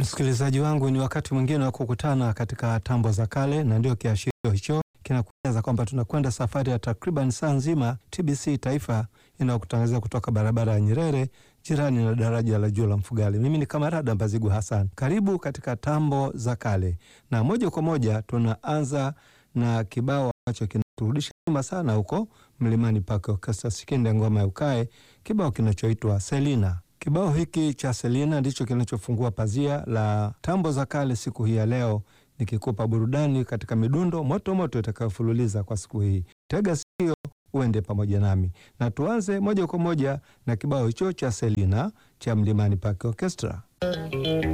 Msikilizaji wangu, ni wakati mwingine wa kukutana katika tambo za kale, na ndio kiashirio hicho kinakueleza kwamba tunakwenda safari ya takriban saa nzima. TBC Taifa inayokutangazia kutoka barabara ya Nyerere, jirani na daraja la juu la Mfugali. Mimi ni Kamarada Mbazigu Hassan. Karibu katika tambo za kale, na moja kwa moja tunaanza na kibao ambacho kinaturudisha nyuma sana huko Mlimani Park Orchestra, Sikinde ngoma ya ukae, kibao kinachoitwa Selina. Kibao hiki cha Selina ndicho kinachofungua pazia la tambo za kale siku hii ya leo, nikikupa burudani katika midundo moto moto itakayofululiza kwa siku hii. Tega sikio uende pamoja nami, na tuanze moja kwa moja na kibao hicho cha Selina cha Mlimani Park Orchestra.